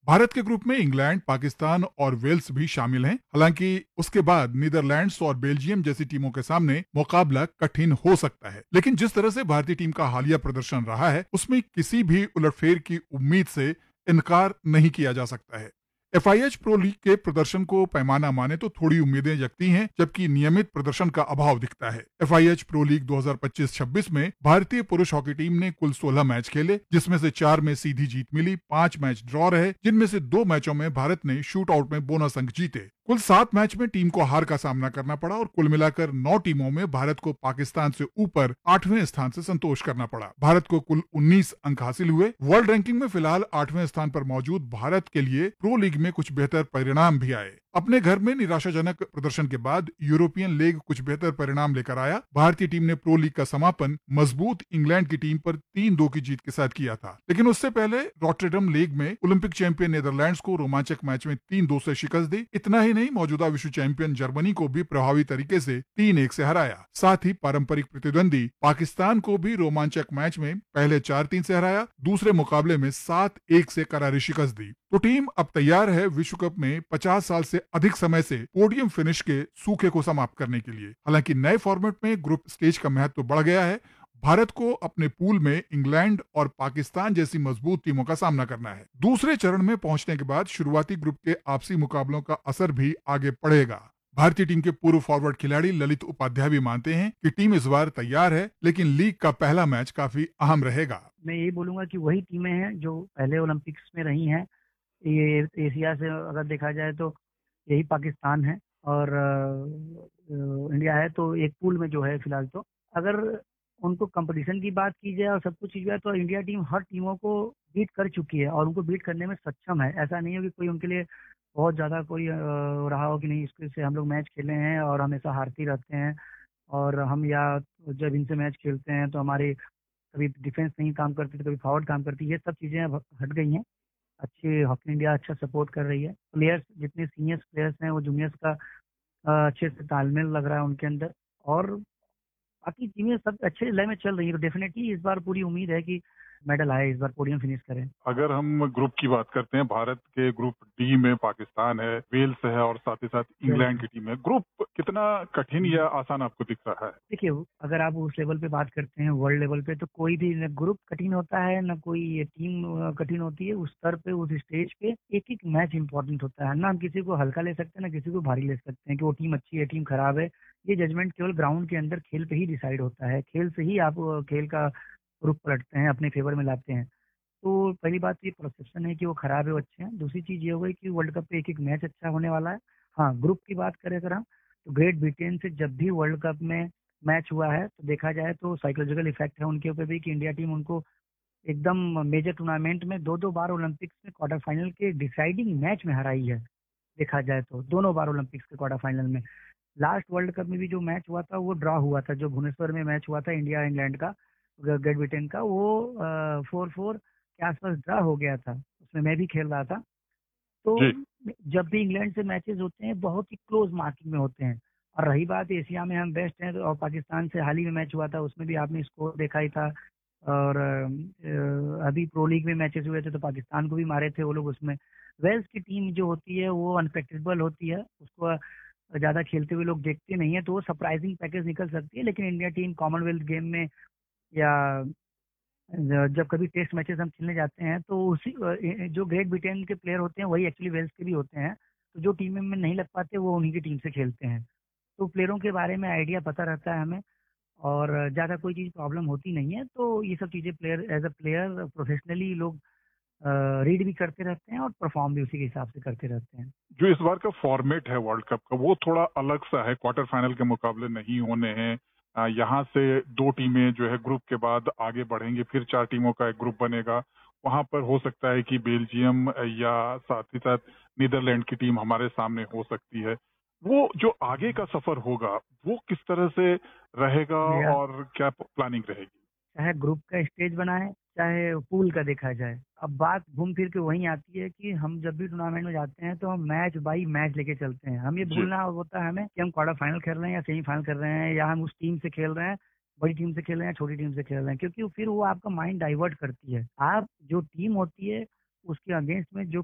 भारत के ग्रुप में इंग्लैंड, पाकिस्तान और वेल्स भी शामिल हैं। हालांकि उसके बाद नीदरलैंड्स और बेल्जियम जैसी टीमों के सामने मुकाबला कठिन हो सकता है। लेकिन जिस तरह से भारतीय टीम का हालिया प्रदर्शन रहा है, उसमें किसी भी उलटफेर की उम्मीद से इनकार नहीं किया जा सकता है। एफआईएच प्रो लीग के प्रदर्शन को पैमाना माने तो थोड़ी उम्मीदें जगती हैं, जबकि नियमित प्रदर्शन का अभाव दिखता है। एफआईएच प्रो लीग 2025-26 में भारतीय पुरुष हॉकी टीम ने कुल 16 मैच खेले, जिसमें से 4 में सीधी जीत मिली, 5 मैच ड्रॉ रहे, जिनमें से 2 मैचों में भारत ने शूट आउट में बोनस अंक जीते। कुल 7 मैच में टीम को हार का सामना करना पड़ा और कुल मिलाकर 9 टीमों में भारत को पाकिस्तान से ऊपर 8वें स्थान से संतोष करना पड़ा। भारत को कुल 19 अंक हासिल हुए। वर्ल्ड रैंकिंग में फिलहाल 8वें स्थान पर मौजूद भारत के लिए प्रो लीग में कुछ बेहतर परिणाम भी आए। अपने घर में निराशाजनक प्रदर्शन के बाद यूरोपियन लीग कुछ बेहतर परिणाम लेकर आया। भारतीय टीम ने प्रो लीग का समापन मजबूत इंग्लैंड की टीम पर 3-2 की जीत के साथ किया था। लेकिन उससे पहले रॉटरडम लीग में ओलंपिक चैंपियन नीदरलैंड्स को रोमांचक मैच में 3-2 से शिकस्त दी। इतना ही नहीं, मौजूदा विश्व चैंपियन जर्मनी को भी प्रभावी तरीके से 3-1 से हराया। साथ ही पारंपरिक प्रतिद्वंदी पाकिस्तान को भी रोमांचक मैच में पहले 4-3 से हराया, दूसरे मुकाबले में 7-1 से करारी शिकस्त दी। तो टीम अब तैयार है विश्व कप में 50 साल से अधिक समय से पोडियम फिनिश के सूखे को समाप्त करने के लिए। हालांकि नए फॉर्मेट में ग्रुप स्टेज का महत्व बढ़ गया है। भारत को अपने पूल में इंग्लैंड और पाकिस्तान जैसी मजबूत टीमों का सामना करना है। दूसरे चरण में पहुंचने के बाद शुरुआती ग्रुप के आपसी मुकाबलों का असर भी आगे पड़ेगा। भारतीय टीम के पूर्व फॉरवर्ड खिलाड़ी ललित उपाध्याय भी मानते हैं कि टीम इस बार तैयार है, लेकिन लीग का पहला मैच काफी अहम रहेगा। मैं यही बोलूंगा कि वही टीमें हैं जो पहले ओलंपिक्स में रही हैं। ये एशिया से अगर देखा जाए तो यही पाकिस्तान है और इंडिया है। तो एक पूल में जो है फिलहाल, तो अगर उनको कंपटीशन की बात की जाए और सब कुछ चीज़ है तो इंडिया टीम हर टीमों को बीट कर चुकी है और उनको बीट करने में सक्षम है। ऐसा नहीं है कि कोई उनके लिए बहुत ज़्यादा कोई रहा हो कि नहीं इसके से हम लोग मैच खेले हैं और हमेशा हारते रहते हैं। और हम या जब इनसे मैच खेलते हैं तो हमारे कभी डिफेंस नहीं काम करती, तो कभी फॉरवर्ड काम करती है। ये सब चीज़ें अब हट गई हैं। अच्छी हॉकी इंडिया अच्छा सपोर्ट कर रही है। प्लेयर्स जितने सीनियर्स प्लेयर्स हैं वो जूनियर्स का अच्छे से तालमेल लग रहा है उनके अंदर। और बाकी टीमें सब अच्छे लय में चल रही है। तो डेफिनेटली इस बार पूरी उम्मीद है कि मेडल आए, इस बार पोडियम फिनिश करें। अगर हम ग्रुप की बात करते हैं, भारत के ग्रुप डी में पाकिस्तान है, वेल्स है और साथ ही साथ इंग्लैंड की टीम है। ग्रुप कितना कठिन या आसान आपको दिख रहा है? देखिए, अगर आप उस लेवल पे बात करते हैं वर्ल्ड लेवल पे, तो कोई भी न ग्रुप कठिन होता है न कोई टीम कठिन होती है। उस स्तर पे, उस स्टेज पे एक एक मैच इंपॉर्टेंट होता है। ना हम किसी को हल्का ले सकते हैं, ना किसी को भारी ले सकते हैं कि वो टीम अच्छी है, टीम खराब है। ये जजमेंट केवल ग्राउंड के अंदर खेल पे ही डिसाइड होता है। खेल से ही आप खेल का रुख पलटते हैं, अपने फेवर में लाते हैं। तो पहली बात ये परसेप्शन है कि वो खराब है, वो अच्छे हैं। दूसरी चीज़ ये हो गई कि वर्ल्ड कप पे एक एक मैच अच्छा होने वाला है। हाँ, ग्रुप की बात करें अगर हम, तो ग्रेट ब्रिटेन से जब भी वर्ल्ड कप में मैच हुआ है तो देखा जाए तो साइकोलॉजिकल इफेक्ट है उनके ऊपर भी कि इंडिया टीम उनको एकदम मेजर टूर्नामेंट में दो दो बार ओलंपिक्स में क्वार्टर फाइनल के डिसाइडिंग मैच में हराई है। देखा जाए तो दोनों बार ओलंपिक्स के क्वार्टर फाइनल में। लास्ट वर्ल्ड कप में भी जो मैच हुआ था वो ड्रॉ हुआ था, जो भुवनेश्वर में मैच हुआ था इंडिया इंग्लैंड का, ग्रेट ब्रिटेन का, वो 4-4 के आसपास ड्रॉ हो गया था। उसमें मैं भी खेल रहा था। तो जी। जब भी इंग्लैंड से मैचेस होते हैं बहुत ही क्लोज मार्किंग में होते हैं। और रही बात एशिया में हम बेस्ट हैं, तो और पाकिस्तान से हाल ही में मैच हुआ था उसमें भी आपने स्कोर देखा ही था। और अभी प्रो लीग में मैचेस हुए थे तो पाकिस्तान को भी मारे थे वो लोग उसमें। वेल्स की टीम जो होती है वो अनप्रेडिक्टेबल होती है, उसको ज़्यादा खेलते हुए लोग देखते नहीं है, तो वो सरप्राइजिंग पैकेज निकल सकती है। लेकिन इंडिया टीम कॉमनवेल्थ गेम में या जब कभी टेस्ट मैचेस हम खेलने जाते हैं तो उसी जो ग्रेट ब्रिटेन के प्लेयर होते हैं वही एक्चुअली वेल्स के भी होते हैं। तो जो टीम में नहीं लग पाते वो उन्हीं की टीम से खेलते हैं। तो प्लेयरों के बारे में आइडिया पता रहता है हमें और ज़्यादा कोई चीज़ प्रॉब्लम होती नहीं है। तो ये सब चीज़ें player as a player professionally लोग रीड भी करते रहते हैं और परफॉर्म भी उसी के हिसाब से करते रहते हैं। जो इस बार का फॉर्मेट है वर्ल्ड कप का, वो थोड़ा अलग सा है। क्वार्टर फाइनल के मुकाबले नहीं होने हैं। यहाँ से 2 टीमें जो है ग्रुप के बाद आगे बढ़ेंगे, फिर 4 टीमों का एक ग्रुप बनेगा। वहां पर हो सकता है कि बेल्जियम या साथ ही साथ नीदरलैंड की टीम हमारे सामने हो सकती है। वो जो आगे का सफर होगा वो किस तरह से रहेगा या और क्या प्लानिंग रहेगी? चाहे ग्रुप का स्टेज बनाए चाहे पूल का देखा जाए, अब बात घूम फिर के वहीं आती है कि हम जब भी टूर्नामेंट में जाते हैं तो हम मैच बाई मैच लेके चलते हैं। हम ये जी। भूलना होता है हमें कि हम क्वार्टर फाइनल खेल रहे हैं या सेमीफाइनल खेल रहे हैं, या हम उस टीम से खेल रहे हैं, बड़ी टीम से खेल रहे हैं, छोटी टीम से खेल रहे हैं। क्योंकि फिर वो आपका माइंड डाइवर्ट करती है। आप जो टीम होती है उसके अगेंस्ट में जो